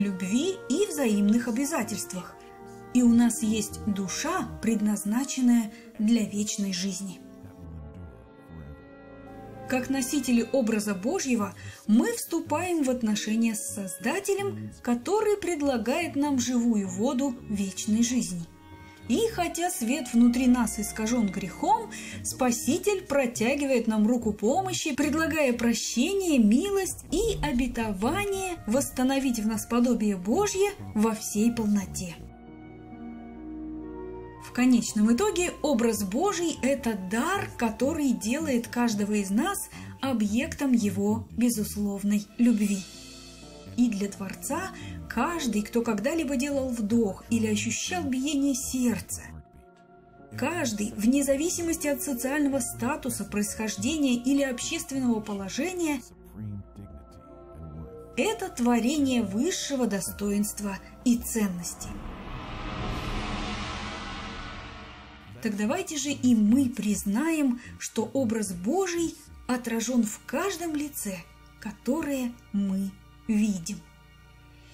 любви и взаимных обязательствах. И у нас есть душа, предназначенная для вечной жизни. Как носители образа Божьего мы вступаем в отношения с Создателем, который предлагает нам живую воду вечной жизни. И хотя свет внутри нас искажен грехом, Спаситель протягивает нам руку помощи, предлагая прощение, милость и обетование восстановить в нас подобие Божье во всей полноте. В конечном итоге образ Божий – это дар, который делает каждого из нас объектом Его безусловной любви. И для Творца каждый, кто когда-либо делал вдох или ощущал биение сердца, каждый, вне зависимости от социального статуса, происхождения или общественного положения, это творение высшего достоинства и ценности. Так давайте же и мы признаем, что образ Божий отражен в каждом лице, которое мы видим.